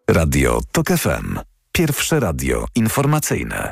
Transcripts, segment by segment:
Radio TOK FM. Pierwsze radio informacyjne.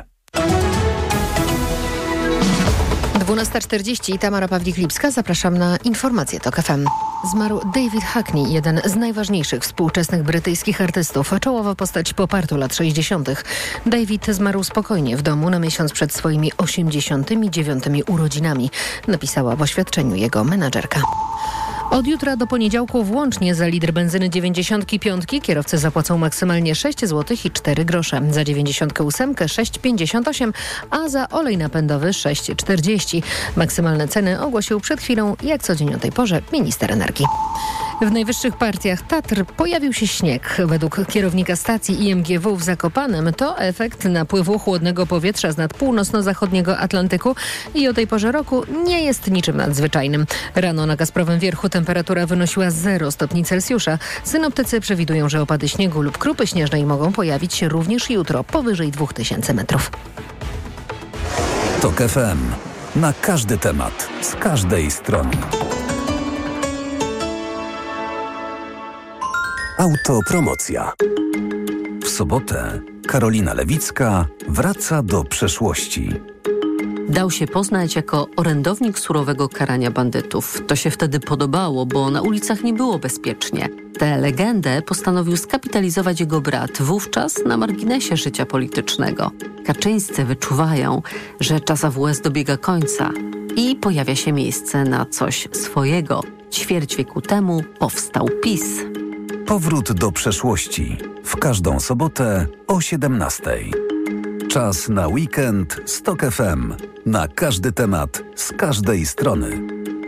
12:40. Tamara Pawlik-Lipska. Zapraszam na informacje TOK FM. Zmarł David Hackney, jeden z najważniejszych współczesnych brytyjskich artystów, a czołowa postać popartu lat 60. David zmarł spokojnie w domu na miesiąc przed swoimi 89 urodzinami, napisała w oświadczeniu jego menadżerka. Od jutra do poniedziałku włącznie za litr benzyny 95 kierowcy zapłacą maksymalnie 6 zł i 4 grosze. Za 98 6,58, a za olej napędowy 6,40. Maksymalne ceny ogłosił przed chwilą, jak co dzień o tej porze, minister energii. W najwyższych partiach Tatr pojawił się śnieg. Według kierownika stacji IMGW w Zakopanem to efekt napływu chłodnego powietrza z nad północno-zachodniego Atlantyku i o tej porze roku nie jest niczym nadzwyczajnym. Rano na Kasprowym Wierchu temperatura wynosiła 0 stopni Celsjusza. Synoptycy przewidują, że opady śniegu lub krupy śnieżnej mogą pojawić się również jutro powyżej 2000 metrów. TOK FM. Na każdy temat, z każdej strony. Autopromocja. W sobotę Karolina Lewicka wraca do przeszłości. Dał się poznać jako orędownik surowego karania bandytów. To się wtedy podobało, bo na ulicach nie było bezpiecznie. Tę legendę postanowił skapitalizować jego brat, wówczas na marginesie życia politycznego. Kaczyńscy wyczuwają, że czas AWS dobiega końca i pojawia się miejsce na coś swojego. Ćwierć wieku temu powstał PiS. Powrót do przeszłości. W każdą sobotę o 17:00. Czas na weekend z TOK FM. Na każdy temat, z każdej strony.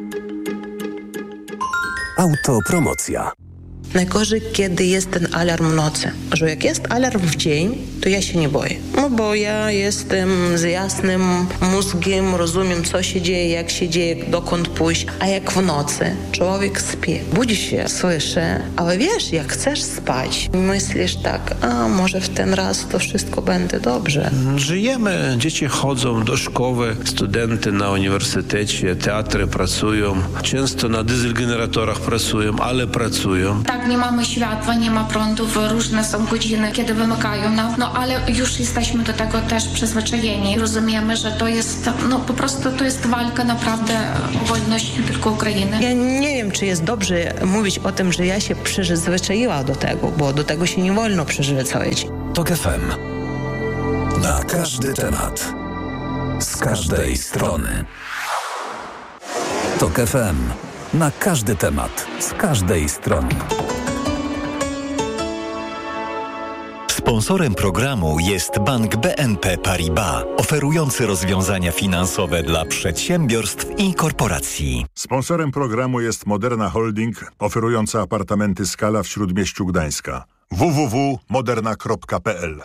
Autopromocja. Najgorzej, kiedy jest ten alarm w nocy. Że jak jest alarm w dzień, to ja się nie boję. No bo ja jestem z jasnym mózgiem, rozumiem, co się dzieje, jak się dzieje, dokąd pójść. A jak w nocy człowiek śpi, budzi się, słyszy, ale wiesz, jak chcesz spać, myślisz tak, a może w ten raz to wszystko będzie dobrze. Żyjemy, dzieci chodzą do szkoły, studenty na uniwersytecie, teatry pracują, często na dieselgeneratorach pracują, ale pracują. Tak, nie mamy światła, nie ma prądów, różne są godziny, kiedy wymykają nam, no ale już jesteśmy do tego też przyzwyczajeni. Rozumiemy, że to jest, no po prostu to jest walka naprawdę o wolność nie tylko Ukrainy. Ja nie wiem, czy jest dobrze mówić o tym, że ja się przyzwyczaiła do tego, bo do tego się nie wolno przyzwyczaić. TOK FM. Na każdy temat, z każdej strony. TOK FM. Na każdy temat, z każdej strony. Sponsorem programu jest Bank BNP Paribas, oferujący rozwiązania finansowe dla przedsiębiorstw i korporacji. Sponsorem programu jest Moderna Holding, oferująca apartamenty Skala w Śródmieściu Gdańska. www.moderna.pl.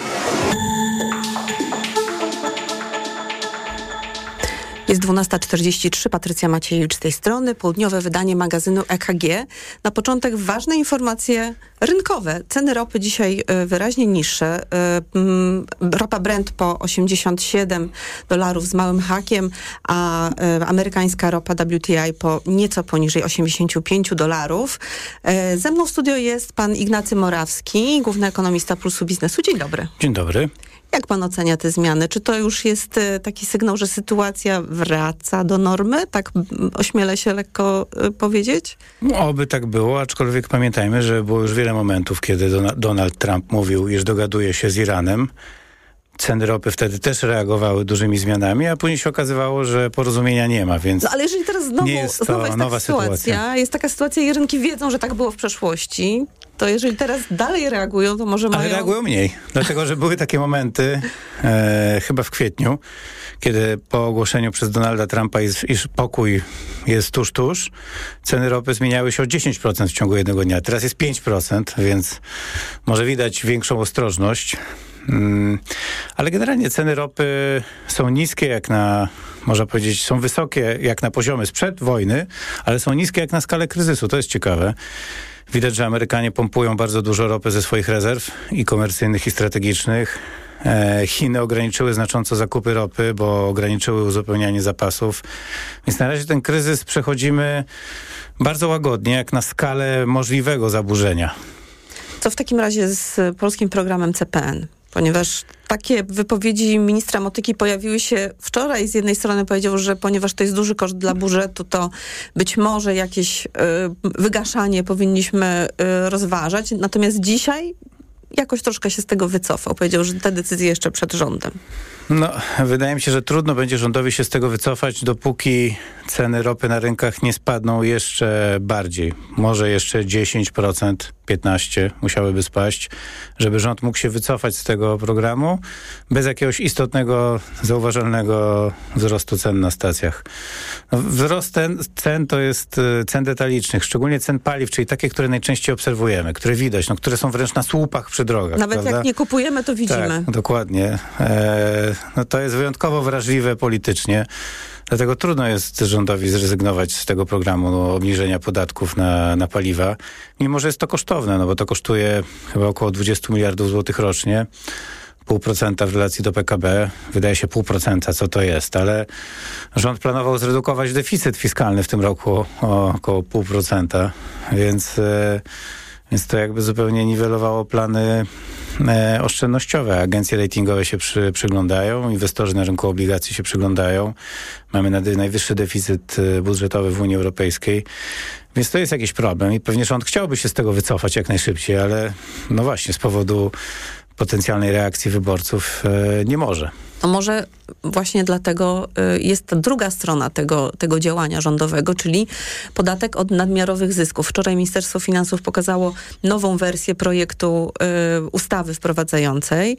Jest 12:43, Patrycja Maciejewicz z tej strony, południowe wydanie magazynu EKG. Na początek ważne informacje rynkowe. Ceny ropy dzisiaj wyraźnie niższe. Ropa Brent po $87 z małym hakiem, a amerykańska ropa WTI po nieco poniżej $85. Ze mną w studio jest pan Ignacy Morawski, główny ekonomista Pulsu Biznesu. Dzień dobry. Dzień dobry. Jak pan ocenia te zmiany? Czy to już jest taki sygnał, że sytuacja wraca do normy? Tak ośmielę się lekko powiedzieć? Oby tak było, aczkolwiek pamiętajmy, że było już wiele momentów, kiedy Donald Trump mówił, iż dogaduje się z Iranem. Ceny ropy wtedy też reagowały dużymi zmianami, a później się okazywało, że porozumienia nie ma, więc ale jeżeli teraz znowu jest nowa sytuacja. Jest taka sytuacja i rynki wiedzą, że tak było w przeszłości, to jeżeli teraz dalej reagują, to może mają... Ale reagują mniej, dlatego że były takie momenty, chyba w kwietniu, kiedy po ogłoszeniu przez Donalda Trumpa, iż pokój jest tuż, ceny ropy zmieniały się o 10% w ciągu jednego dnia. Teraz jest 5%, więc może widać większą ostrożność. Ale generalnie ceny ropy są niskie można powiedzieć, są wysokie jak na poziomy sprzed wojny, ale są niskie jak na skalę kryzysu. To jest ciekawe. Widać, że Amerykanie pompują bardzo dużo ropy ze swoich rezerw i komercyjnych, i strategicznych. Chiny ograniczyły znacząco zakupy ropy, bo ograniczyły uzupełnianie zapasów. Więc na razie ten kryzys przechodzimy bardzo łagodnie, jak na skalę możliwego zaburzenia. Co w takim razie z polskim programem CPN? Ponieważ takie wypowiedzi ministra Motyki pojawiły się wczoraj. Z jednej strony powiedział, że ponieważ to jest duży koszt dla budżetu, to być może jakieś wygaszanie powinniśmy rozważać. Natomiast dzisiaj jakoś troszkę się z tego wycofał. Powiedział, że te decyzje jeszcze przed rządem. No, wydaje mi się, że trudno będzie rządowi się z tego wycofać, dopóki ceny ropy na rynkach nie spadną jeszcze bardziej. Może jeszcze 10%, 15% musiałyby spaść, żeby rząd mógł się wycofać z tego programu bez jakiegoś istotnego, zauważalnego wzrostu cen na stacjach. No, wzrost cen to jest cen detalicznych, szczególnie cen paliw, czyli takie, które najczęściej obserwujemy, które widać, no, które są wręcz na słupach przy drogach. Nawet prawda? Jak nie kupujemy, to widzimy. Tak, dokładnie. No, to jest wyjątkowo wrażliwe politycznie. Dlatego trudno jest rządowi zrezygnować z tego programu obniżenia podatków na paliwa, mimo że jest to kosztowne, no bo to kosztuje chyba około 20 miliardów złotych rocznie, 0,5% w relacji do PKB. Wydaje się 0,5%, co to jest, ale rząd planował zredukować deficyt fiskalny w tym roku o około 0,5%, więc to jakby zupełnie niwelowało plany oszczędnościowe. Agencje ratingowe się przyglądają, inwestorzy na rynku obligacji się przyglądają. Mamy najwyższy deficyt budżetowy w Unii Europejskiej, więc to jest jakiś problem i pewnie rząd chciałby się z tego wycofać jak najszybciej, ale no właśnie z powodu potencjalnej reakcji wyborców nie może. To może właśnie dlatego jest ta druga strona tego działania rządowego, czyli podatek od nadmiarowych zysków. Wczoraj Ministerstwo Finansów pokazało nową wersję projektu ustawy wprowadzającej.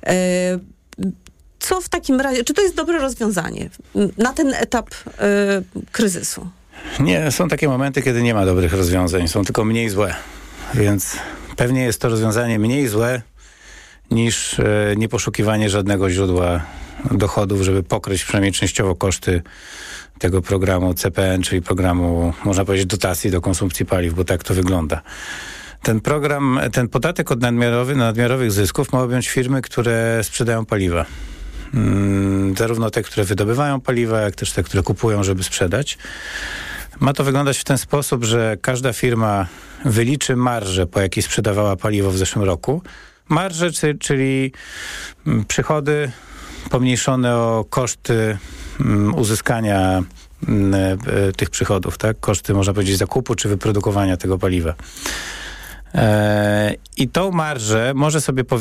Co w takim razie, czy to jest dobre rozwiązanie na ten etap kryzysu? Nie, są takie momenty, kiedy nie ma dobrych rozwiązań, są tylko mniej złe. Więc pewnie jest to rozwiązanie mniej złe niż nieposzukiwanie żadnego źródła dochodów, żeby pokryć przynajmniej częściowo koszty tego programu CPN, czyli programu, można powiedzieć, dotacji do konsumpcji paliw, bo tak to wygląda. Ten program, ten podatek od nadmiarowych zysków ma objąć firmy, które sprzedają paliwa. Zarówno te, które wydobywają paliwa, jak też te, które kupują, żeby sprzedać. Ma to wyglądać w ten sposób, że każda firma wyliczy marżę, po jakiej sprzedawała paliwo w zeszłym roku. Marże, czyli przychody pomniejszone o koszty uzyskania tych przychodów, tak? Koszty, można powiedzieć, zakupu czy wyprodukowania tego paliwa. I tą marżę może sobie